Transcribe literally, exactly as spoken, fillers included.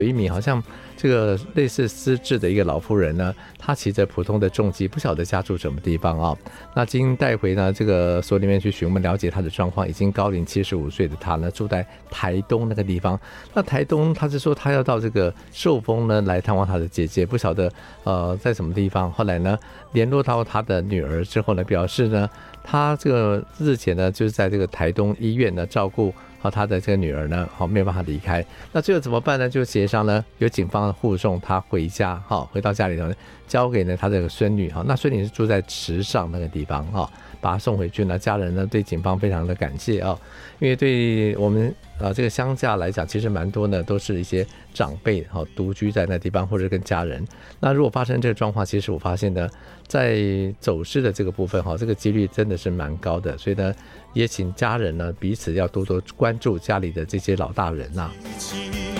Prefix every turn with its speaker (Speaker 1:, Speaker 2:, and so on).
Speaker 1: 有一名好像这个类似失智的一个老妇人呢，她骑着普通的重机，不晓得家住什么地方啊。那经带回呢这个所里面去询问了解她的状况，已经高龄七十五岁的她呢，住在台东那个地方。那台东她是说她要到这个寿丰呢来探望她的姐姐，不晓得呃在什么地方。后来呢联络到她的女儿之后呢，表示呢她这个日前呢就是在这个台东医院呢照顾好他的这个女儿呢，好没有办法离开。那最后怎么办呢？就协商呢，由警方护送他回家，好回到家里头，交给呢他这个孙女，好那孙女是住在池上那个地方，哈，把他送回去呢。家人呢对警方非常的感谢啊，因为对我们啊这个乡下来讲，其实蛮多呢都是一些长辈好独居在那地方，或者跟家人。那如果发生这个状况，其实我发现呢，在走失的这个部分哈，这个几率真的是蛮高的，所以呢。也请家人呢彼此要多多关注家里的这些老大人啊。